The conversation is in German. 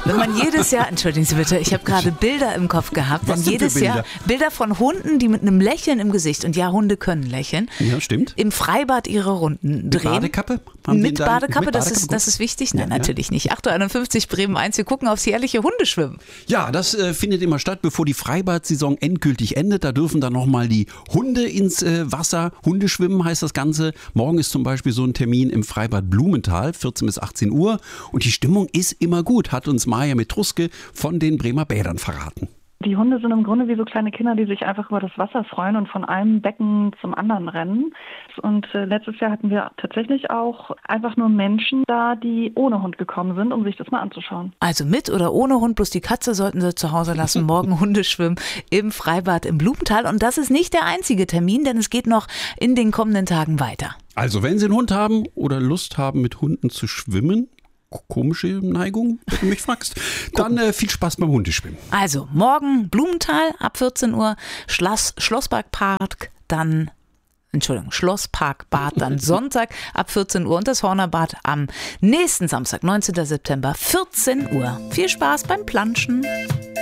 Wenn man jedes Jahr, entschuldigen Sie bitte, ich habe gerade Bilder im Kopf gehabt, Was dann denn für jedes Jahr Bilder? Bilder von Hunden, die mit einem Lächeln im Gesicht, und ja, Hunde können lächeln, Ja, stimmt. im Freibad ihre Runden drehen. Badekappe? Haben die Mit da- Badekappe, mit das Badekappe? ist wichtig? Nein, Ja, ja. natürlich nicht. 8.51 Uhr Bremen 1, wir gucken aufs jährliche Hundeschwimmen. Ja, das findet immer statt, bevor die Freibad-Saison endgültig endet. Da dürfen dann nochmal die Hunde ins Wasser. Hundeschwimmen heißt das Ganze. Morgen ist zum Beispiel so ein Termin im Freibad Blumenthal, 14 bis 18 Uhr. Und die Stimmung ist immer gut, hat uns Maja Metruske von den Bremer Bädern verraten. Die Hunde sind im Grunde wie so kleine Kinder, die sich einfach über das Wasser freuen und von einem Becken zum anderen rennen. Und letztes Jahr hatten wir tatsächlich auch einfach nur Menschen da, die ohne Hund gekommen sind, um sich das mal anzuschauen. Also mit oder ohne Hund, bloß die Katze sollten Sie zu Hause lassen. Morgen Hundeschwimmen im Freibad im Blumenthal. Und das ist nicht der einzige Termin, denn es geht noch in den kommenden Tagen weiter. Also wenn Sie einen Hund haben oder Lust haben, mit Hunden zu schwimmen, komische Neigung, wenn du mich fragst, dann viel Spaß beim Hundeschwimmen. Also morgen Blumenthal ab 14 Uhr, Schlossparkbad, dann Schlossparkbad, dann Sonntag ab 14 Uhr und das Hornerbad am nächsten Samstag, 19. September, 14 Uhr. Viel Spaß beim Planschen.